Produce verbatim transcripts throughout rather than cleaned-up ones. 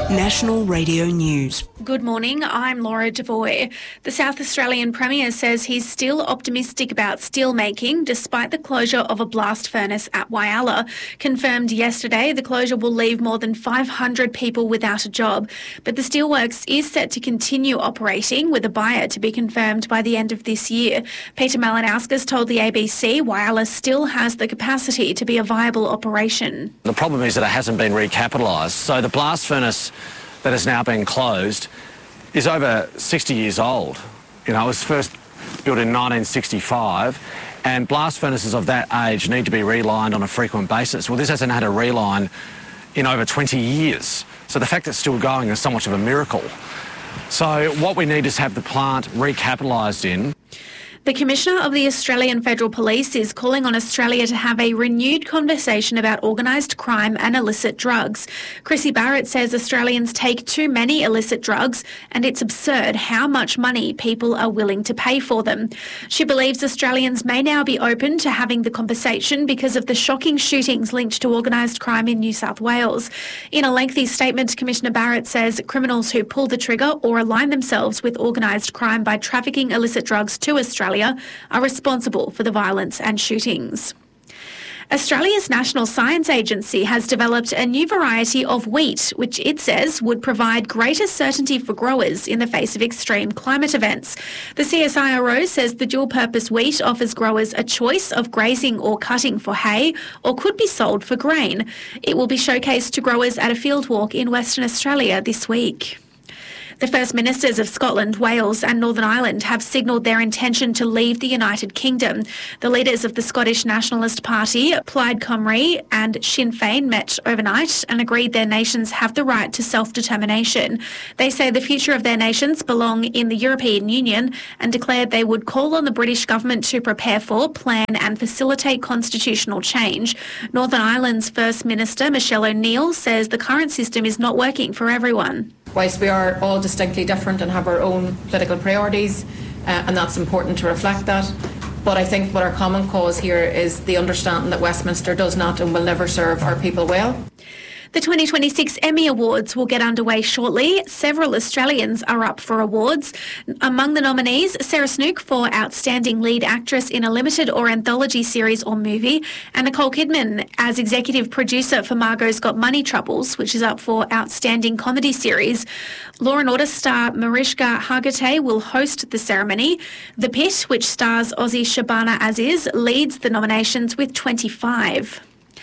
National Radio News. Good morning, I'm Laura Devoy. The South Australian Premier says he's still optimistic about steelmaking despite the closure of a blast furnace at Whyalla. Confirmed yesterday, the closure will leave more than five hundred people without a job. But the steelworks is set to continue operating with a buyer to be confirmed by the end of this year. Peter Malinauskas told the A B C Whyalla still has the capacity to be a viable operation. The problem is that it hasn't been recapitalised. So the blast furnace that has now been closed is over sixty years old. You know, it was first built in nineteen sixty-five, and blast furnaces of that age need to be relined on a frequent basis. Well, this hasn't had a reline in over twenty years. So the fact that it's still going is somewhat of a miracle. So what we need is to have the plant recapitalised in. The Commissioner of the Australian Federal Police is calling on Australia to have a renewed conversation about organised crime and illicit drugs. Chrissy Barrett says Australians take too many illicit drugs and it's absurd how much money people are willing to pay for them. She believes Australians may now be open to having the conversation because of the shocking shootings linked to organised crime in New South Wales. In a lengthy statement, Commissioner Barrett says criminals who pull the trigger or align themselves with organised crime by trafficking illicit drugs to Australia are responsible for the violence and shootings. Australia's National Science Agency has developed a new variety of wheat, which it says would provide greater certainty for growers in the face of extreme climate events. The C S I R O says the dual-purpose wheat offers growers a choice of grazing or cutting for hay, or could be sold for grain. It will be showcased to growers at a field walk in Western Australia this week. The First Ministers of Scotland, Wales and Northern Ireland have signalled their intention to leave the United Kingdom. The leaders of the Scottish Nationalist Party, Plaid Cymru and Sinn Féin, met overnight and agreed their nations have the right to self-determination. They say the future of their nations belong in the European Union and declared they would call on the British government to prepare for, plan and facilitate constitutional change. Northern Ireland's First Minister, Michelle O'Neill, says the current system is not working for everyone. Whilst we are all distinctly different and have our own political priorities, uh, and that's important to reflect that, but I think what our common cause here is the understanding that Westminster does not and will never serve our people well. The twenty twenty-six Emmy Awards will get underway shortly. Several Australians are up for awards. Among the nominees, Sarah Snook for Outstanding Lead Actress in a Limited or Anthology Series or Movie, and Nicole Kidman as Executive Producer for Margot's Got Money Troubles, which is up for Outstanding Comedy Series. Law and Order star Mariska Hargitay will host the ceremony. The Pit, which stars Aussie Shabana Aziz, leads the nominations with twenty-five.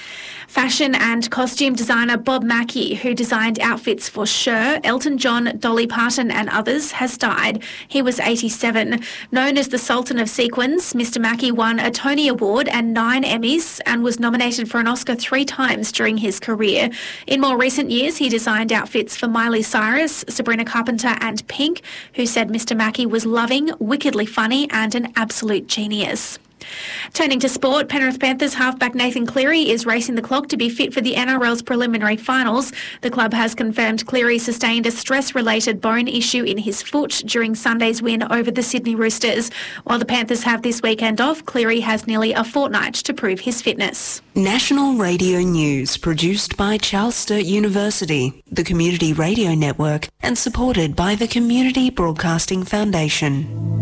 Fashion and costume designer Bob Mackie, who designed outfits for Cher, Elton John, Dolly Parton and others, has died. He was eighty-seven. Known as the Sultan of Sequins, Mister Mackie won a Tony Award and nine Emmys and was nominated for an Oscar three times during his career. In more recent years, he designed outfits for Miley Cyrus, Sabrina Carpenter and Pink, who said Mister Mackie was loving, wickedly funny and an absolute genius. Turning to sport, Penrith Panthers halfback Nathan Cleary is racing the clock to be fit for the N R L's preliminary finals. The club has confirmed Cleary sustained a stress-related bone issue in his foot during Sunday's win over the Sydney Roosters. While the Panthers have this weekend off, Cleary has nearly a fortnight to prove his fitness. National Radio News, produced by Charles Sturt University, the Community Radio Network, and supported by the Community Broadcasting Foundation.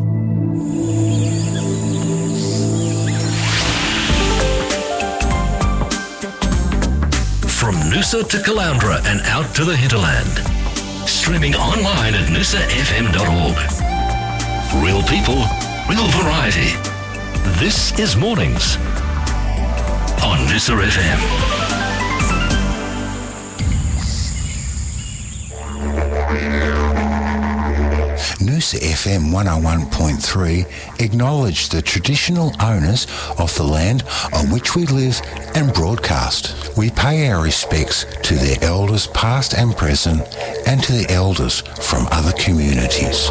From Noosa to Caloundra and out to the hinterland. Streaming online at noosa f m dot org. Real people, real variety. This is Mornings on Noosa F M. Noosa F M one oh one point three acknowledge the traditional owners of the land on which we live and broadcast. We pay our respects to their elders past and present and to the elders from other communities.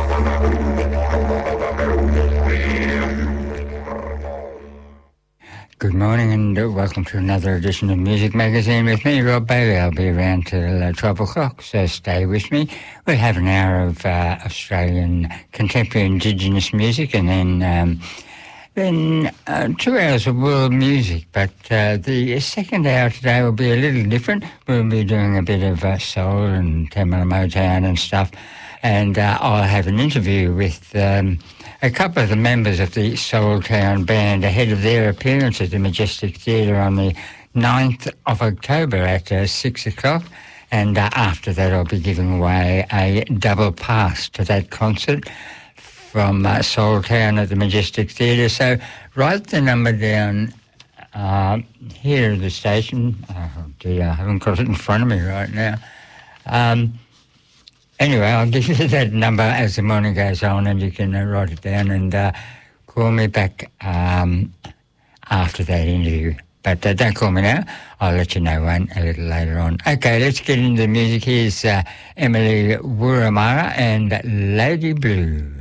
Good morning and uh, welcome to another edition of Music Magazine with me, Rob Bailey. I'll be around till uh, twelve o'clock, so stay with me. We'll have an hour of uh, Australian contemporary Indigenous music and then um, Then uh, two hours of world music, but uh, the second hour today will be a little different. We'll be doing a bit of uh, soul and Tamil Motown and stuff, and uh, I'll have an interview with um, a couple of the members of the Soul Town Band ahead of their appearance at the Majestic Theatre on the ninth of October at uh, six o'clock. And uh, after that, I'll be giving away a double pass to that concert from uh, Soul Town at the Majestic Theatre. So write the number down uh, here at the station. Oh dear, I haven't got it in front of me right now. Um, anyway, I'll give you that number as the morning goes on, and you can uh, write it down and uh, call me back um, after that interview. But uh, don't call me now. I'll let you know one a little later on. Okay, let's get into the music. Here's uh, Emily Wurramara and Lady Blue.